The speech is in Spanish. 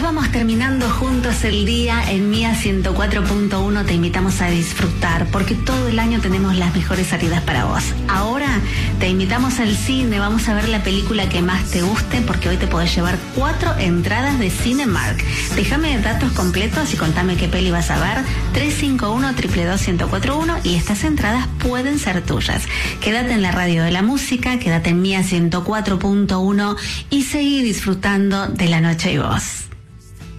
vamos terminando juntos el día en Mía 104.1. Te invitamos a disfrutar porque todo el año tenemos las mejores salidas para vos. Ahora te invitamos al cine, vamos a ver la película que más te guste porque hoy te podés llevar 4 entradas de Cinemark. Déjame datos completos y contame qué peli vas a ver. 351-222-1041 y estas entradas pueden ser tuyas. Quédate en la radio de la música, quédate en Mía 104.1 y seguí disfrutando de La Noche y Vos.